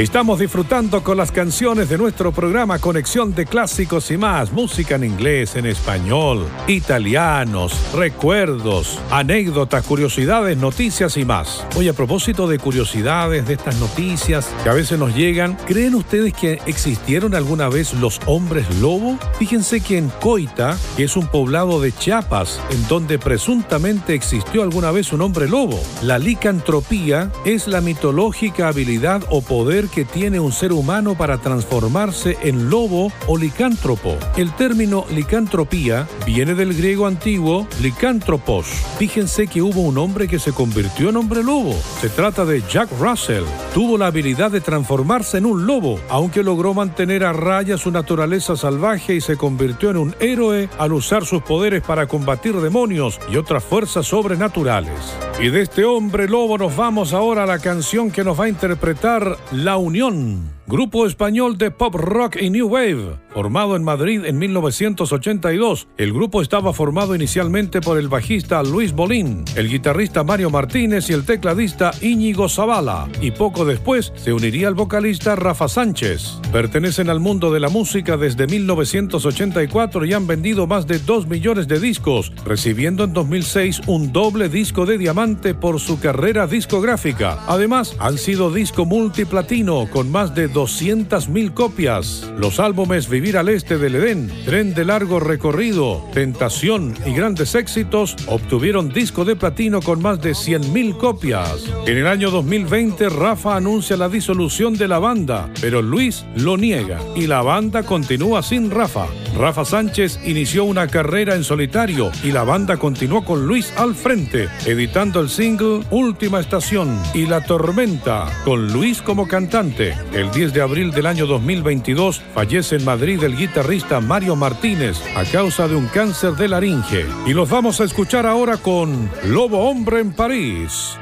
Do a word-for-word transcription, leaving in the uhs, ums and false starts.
Estamos disfrutando con las canciones de nuestro programa Conexión de Clásicos y más. Música en inglés, en español, italianos, recuerdos, anécdotas, curiosidades, noticias y más. Hoy, a propósito de curiosidades, de estas noticias que a veces nos llegan, ¿creen ustedes que existieron alguna vez los hombres lobo? Fíjense que en Coita, que es un poblado de Chiapas, en donde presuntamente existió alguna vez un hombre lobo. La licantropía es la mitológica habilidad o poder que tiene un ser humano para transformarse en lobo o licántropo. El término licantropía viene del griego antiguo licántropos. Fíjense que hubo un hombre que se convirtió en hombre lobo. Se trata de Jack Russell. Tuvo la habilidad de transformarse en un lobo, aunque logró mantener a raya su naturaleza salvaje y se convirtió en un héroe al usar sus poderes para combatir demonios y otras fuerzas sobrenaturales. Y de este hombre lobo nos vamos ahora a la canción que nos va a interpretar La Unión, grupo español de pop rock y new wave, formado en Madrid en mil novecientos ochenta y dos. El grupo estaba formado inicialmente por el bajista Luis Bolín, el guitarrista Mario Martínez y el tecladista Íñigo Zavala, y poco después se uniría el vocalista Rafa Sánchez. Pertenecen al mundo de la música desde mil novecientos ochenta y cuatro y han vendido más de dos millones de discos, recibiendo en dos mil seis un doble disco de diamante por su carrera discográfica. Además, han sido disco multiplatino con más de doscientas mil copias. Los álbumes Vivir al Este del Edén, Tren de Largo Recorrido, Tentación y Grandes Éxitos obtuvieron disco de platino con más de cien mil copias. En el año dos mil veinte, Rafa anuncia la disolución de la banda, pero Luis lo niega y la banda continúa sin Rafa. Rafa Sánchez inició una carrera en solitario y la banda continuó con Luis al frente, editando el single Última Estación y La Tormenta, con Luis como cantante. El diez de abril del año dos mil veintidós fallece en Madrid el guitarrista Mario Martínez a causa de un cáncer de laringe. Y los vamos a escuchar ahora con Lobo Hombre en París.